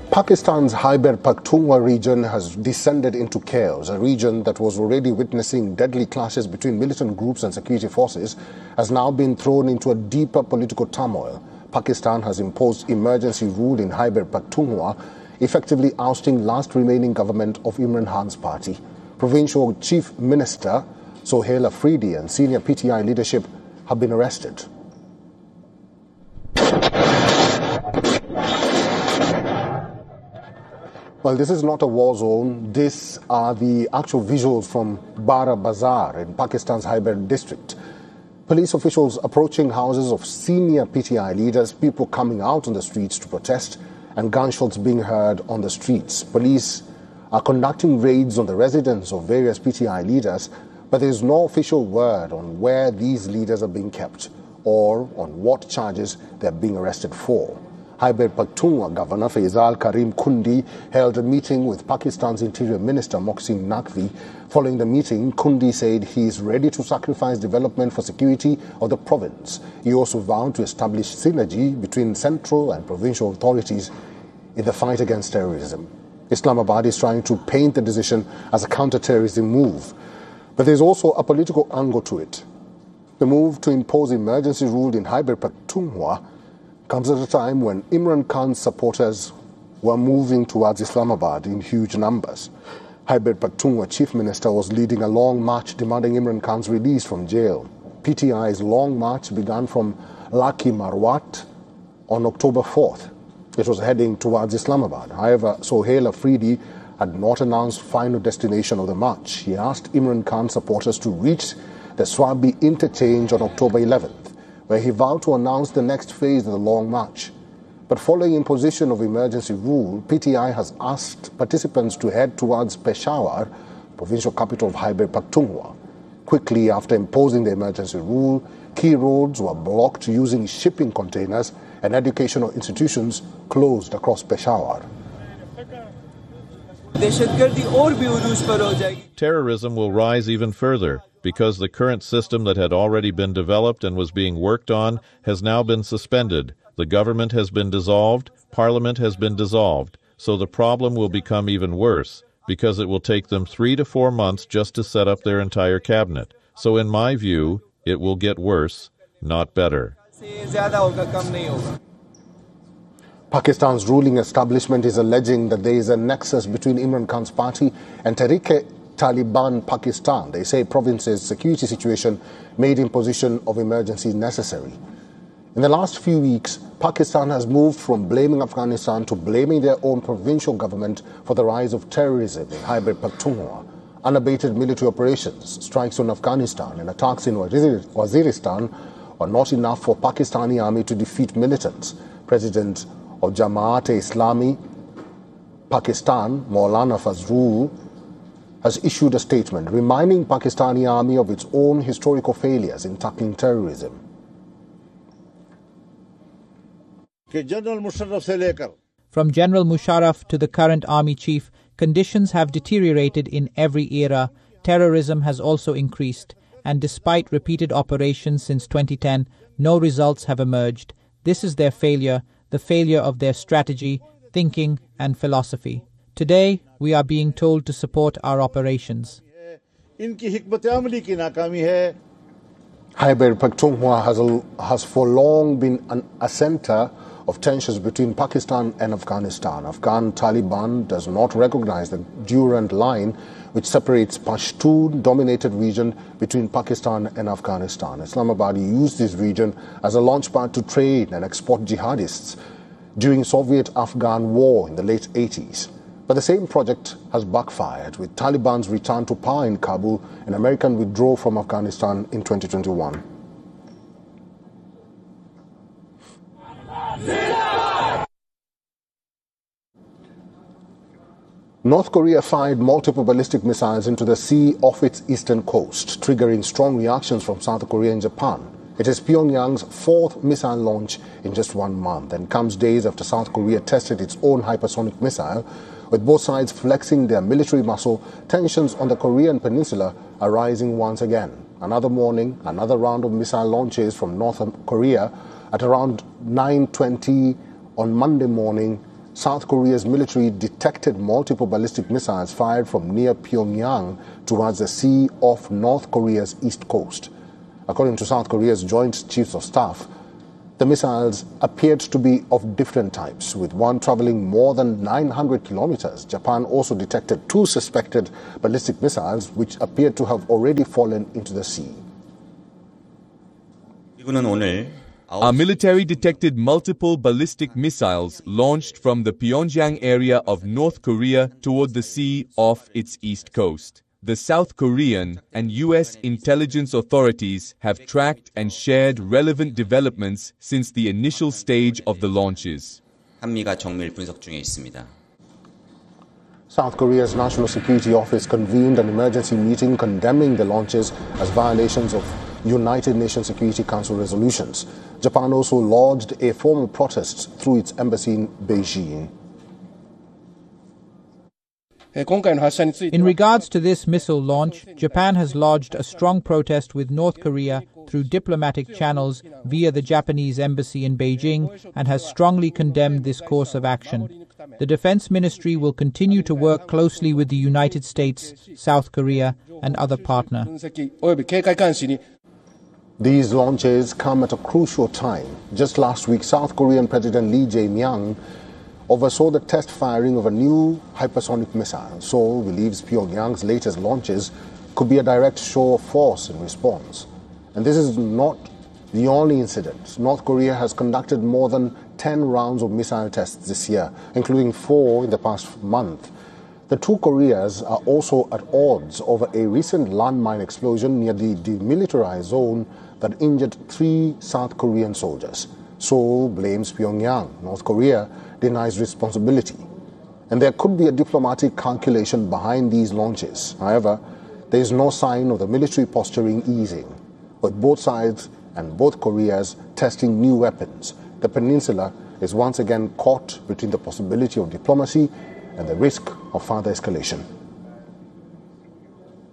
Pakistan's Khyber Pakhtunkhwa region has descended into chaos. A region that was already witnessing deadly clashes between militant groups and security forces has now been thrown into a deeper political turmoil. Pakistan has imposed emergency rule in Khyber Pakhtunkhwa, effectively ousting last remaining government of Imran Khan's party. Provincial Chief Minister Sohail Afridi and senior PTI leadership have been arrested. Well, this is not a war zone. These are the actual visuals from Bara Bazaar in Pakistan's Khyber district. Police officials approaching houses of senior PTI leaders, people coming out on the streets to protest, and gunshots being heard on the streets. Police are conducting raids on the residence of various PTI leaders, but there is no official word on where these leaders are being kept or on what charges they are being arrested for. Khyber Pakhtunkhwa Governor Faisal Karim Kundi held a meeting with Pakistan's Interior Minister Mohsin Naqvi. Following the meeting, Kundi said he is ready to sacrifice development for security of the province. He also vowed to establish synergy between central and provincial authorities in the fight against terrorism. Islamabad is trying to paint the decision as a counter-terrorism move, but there is also a political angle to it. The move to impose emergency rule in Khyber Pakhtunkhwa comes at a time when Imran Khan's supporters were moving towards Islamabad in huge numbers. Khyber Pakhtunkhwa Chief Minister was leading a long march demanding Imran Khan's release from jail. PTI's long march began from Laki Marwat on October 4th. It was heading towards Islamabad. However, Sohail Afridi had not announced final destination of the march. He asked Imran Khan supporters to reach the Swabi interchange on October 11th, where he vowed to announce the next phase of the long march. But following imposition of emergency rule, PTI has asked participants to head towards Peshawar, provincial capital of Khyber Pakhtunkhwa. Quickly after imposing the emergency rule, key roads were blocked using shipping containers and educational institutions closed across Peshawar. Terrorism will rise even further, because the current system that had already been developed and was being worked on has now been suspended. The government has been dissolved, parliament has been dissolved, so the problem will become even worse, because it will take them 3 to 4 months just to set up their entire cabinet. So in my view, it will get worse, not better. Pakistan's ruling establishment is alleging that there is a nexus between Imran Khan's party and Tehreek-e-Taliban Pakistan. They say province's security situation made imposition of emergency necessary. In the last few weeks, Pakistan has moved from blaming Afghanistan to blaming their own provincial government for the rise of terrorism in Khyber Pakhtunkhwa. Unabated military operations, strikes on Afghanistan and attacks in Waziristan are not enough for Pakistani army to defeat militants. President of Jamaat-e-Islami Pakistan, Maulana Fazrul, has issued a statement reminding Pakistani army of its own historical failures in tackling terrorism. From General Musharraf to the current army chief, conditions have deteriorated in every era. Terrorism has also increased, and despite repeated operations since 2010, no results have emerged. This is their failure, the failure of their strategy, thinking and philosophy. Today, we are being told to support our operations. Khyber Pakhtunkhwa has for long been a center of tensions between Pakistan and Afghanistan. Afghan Taliban does not recognize the Durand Line, which separates Pashtun-dominated region between Pakistan and Afghanistan. Islamabad used this region as a launchpad to trade and export jihadists during Soviet-Afghan war in the late 80s. But the same project has backfired, with Taliban's return to power in Kabul and American withdrawal from Afghanistan in 2021. North Korea fired multiple ballistic missiles into the sea off its eastern coast, triggering strong reactions from South Korea and Japan. It is Pyongyang's 4th missile launch in just 1 month and comes days after South Korea tested its own hypersonic missile. With both sides flexing their military muscle, tensions on the Korean peninsula are rising once again. Another morning, another round of missile launches from North Korea at around 9:20 on Monday morning South Korea's military detected multiple ballistic missiles fired from near Pyongyang towards the sea off North Korea's east coast. According to South Korea's Joint Chiefs of Staff, the missiles appeared to be of different types, with one traveling more than 900 kilometers. Japan also detected 2 suspected ballistic missiles, which appeared to have already fallen into the sea. Our military detected multiple ballistic missiles launched from the Pyongyang area of North Korea toward the sea off its east coast. The South Korean and U.S. intelligence authorities have tracked and shared relevant developments since the initial stage of the launches. South Korea's National Security Office convened an emergency meeting condemning the launches as violations of United Nations Security Council resolutions. Japan also lodged a formal protest through its embassy in Beijing. In regards to this missile launch, Japan has lodged a strong protest with North Korea through diplomatic channels via the Japanese embassy in Beijing and has strongly condemned this course of action. The Defense Ministry will continue to work closely with the United States, South Korea, and other partners. These launches come at a crucial time. Just last week, South Korean President Lee Jae-myung oversaw the test firing of a new hypersonic missile. Seoul believes Pyongyang's latest launches could be a direct show of force in response. And this is not the only incident. North Korea has conducted more than 10 rounds of missile tests this year, including 4 in the past month. The two Koreas are also at odds over a recent landmine explosion near the demilitarized zone that injured 3 South Korean soldiers. Seoul blames Pyongyang. North Korea denies responsibility. And there could be a diplomatic calculation behind these launches. However, there is no sign of the military posturing easing, with both sides and both Koreas testing new weapons. The peninsula is once again caught between the possibility of diplomacy and the risk of further escalation.